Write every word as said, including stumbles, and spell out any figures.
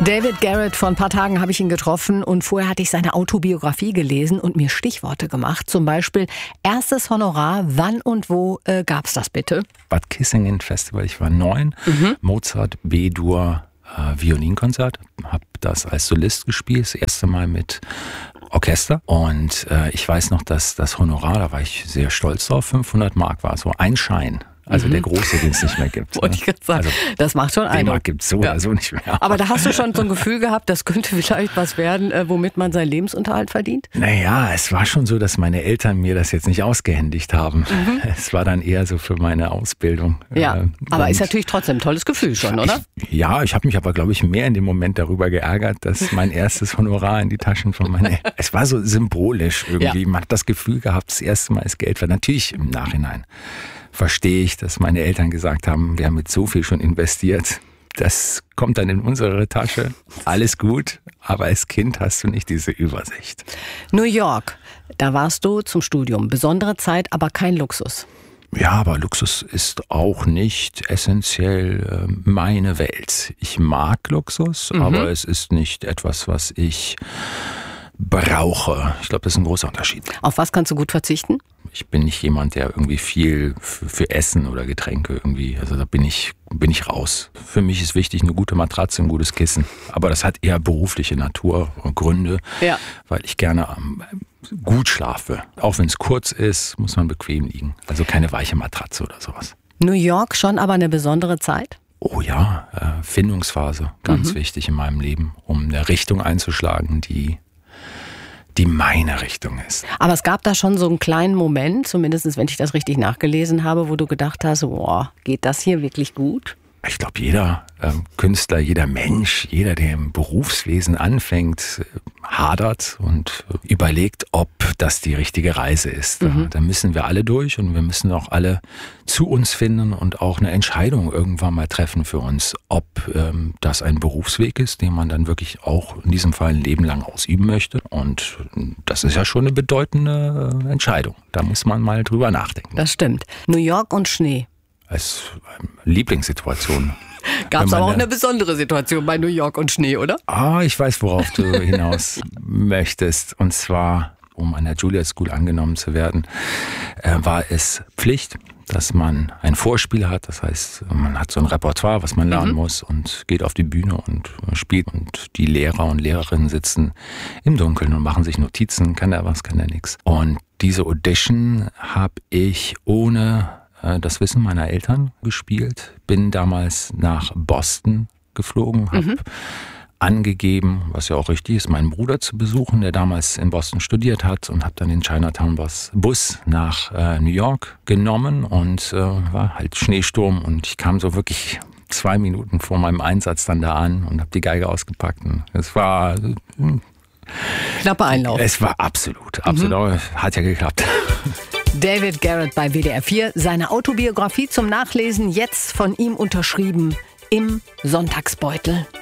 David Garrett, vor ein paar Tagen habe ich ihn getroffen und vorher hatte ich seine Autobiografie gelesen und mir Stichworte gemacht. Zum Beispiel erstes Honorar, wann und wo äh, gab's das bitte? Bad Kissingen Festival, ich war neun, mhm. Mozart B-Dur äh, Violinkonzert, habe das als Solist gespielt, das erste Mal mit Orchester und äh, ich weiß noch, dass das Honorar, da war ich sehr stolz drauf, fünfhundert Mark war so ein Schein. Also mhm. der große, den es nicht mehr gibt. Wollte ich gerade sagen. Also, das macht schon Eindruck. Den Markt gibt es so ja. oder so nicht mehr. Aber da hast du schon so ein Gefühl gehabt, das könnte vielleicht was werden, äh, womit man seinen Lebensunterhalt verdient? Naja, es war schon so, dass meine Eltern mir das jetzt nicht ausgehändigt haben. Mhm. Es war dann eher so für meine Ausbildung. Ja, äh, aber ist natürlich trotzdem ein tolles Gefühl schon, oder? Ich, ja, ich habe mich aber, glaube ich, mehr in dem Moment darüber geärgert, dass mein erstes Honorar in die Taschen von meinen Eltern... Es war so symbolisch irgendwie. Ja. Man hat das Gefühl gehabt, das erste Mal ist Geld war. Natürlich im Nachhinein verstehe ich, dass meine Eltern gesagt haben, wir haben mit so viel schon investiert, das kommt dann in unsere Tasche, alles gut, aber als Kind hast du nicht diese Übersicht. New York, da warst du zum Studium, besondere Zeit, aber kein Luxus. Ja, aber Luxus ist auch nicht essentiell äh, meine Welt. Ich mag Luxus, mhm. aber es ist nicht etwas, was ich brauche. Ich glaube, das ist ein großer Unterschied. Auf was kannst du gut verzichten? Ich bin nicht jemand, der irgendwie viel für, für Essen oder Getränke irgendwie, also da bin ich, bin ich raus. Für mich ist wichtig eine gute Matratze, ein gutes Kissen. Aber das hat eher berufliche Natur und Gründe, ja. weil ich gerne ähm, gut schlafe. Auch wenn es kurz ist, muss man bequem liegen. Also keine weiche Matratze oder sowas. New York schon aber eine besondere Zeit? Oh ja, äh, Findungsphase, ganz mhm. wichtig in meinem Leben, um eine Richtung einzuschlagen, die die meine Richtung ist. Aber es gab da schon so einen kleinen Moment, zumindest wenn ich das richtig nachgelesen habe, wo du gedacht hast, boah, geht das hier wirklich gut? Ich glaube, jeder äh, Künstler, jeder Mensch, jeder, der im Berufswesen anfängt, äh, hadert und äh, überlegt, ob das die richtige Reise ist. Mhm. Da, da müssen wir alle durch und wir müssen auch alle zu uns finden und auch eine Entscheidung irgendwann mal treffen für uns, ob ähm, das ein Berufsweg ist, den man dann wirklich auch in diesem Fall ein Leben lang ausüben möchte. Und das ist ja schon eine bedeutende äh, Entscheidung. Da muss man mal drüber nachdenken. Das stimmt. New York und Schnee. Als Lieblingssituation. Gab es aber auch eine besondere Situation bei New York und Schnee, oder? Ah, ich weiß, worauf du hinaus möchtest. Und zwar, um an der Juilliard School angenommen zu werden, äh, war es Pflicht, dass man ein Vorspiel hat. Das heißt, man hat so ein Repertoire, was man lernen mhm. muss und geht auf die Bühne und spielt. Und die Lehrer und Lehrerinnen sitzen im Dunkeln und machen sich Notizen. Kann der was, kann der nichts. Und diese Audition habe ich ohne das Wissen meiner Eltern gespielt. Bin damals nach Boston geflogen, habe mhm. angegeben, was ja auch richtig ist, meinen Bruder zu besuchen, der damals in Boston studiert hat, und habe dann den Chinatown Bus nach äh, New York genommen und äh, war halt Schneesturm und ich kam so wirklich zwei Minuten vor meinem Einsatz dann da an und habe die Geige ausgepackt. Es war äh, knapper Einlauf. Es war absolut, absolut, mhm. hat ja geklappt. David Garrett bei W D R vier, seine Autobiografie zum Nachlesen, jetzt von ihm unterschrieben im Sonntagsbeutel.